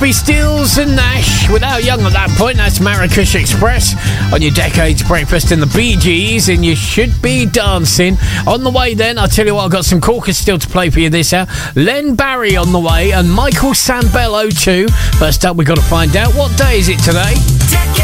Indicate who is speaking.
Speaker 1: Crosby, Stills and Nash. Without Young at that point, that's Marrakesh Express on your Decades Breakfast and the Bee Gees, and you should be dancing. On the way then, I'll tell you what, I've got some corkers still to play for you this hour. Len Barry on the way and Michael Sambello too. First up, we've got to find out, what day is it today?